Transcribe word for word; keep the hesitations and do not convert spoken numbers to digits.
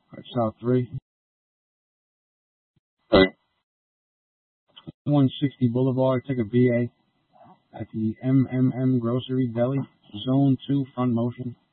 Alright, South three. Right. one sixty Boulevard, take a B A at the M M M Grocery Deli, Zone two, front motion.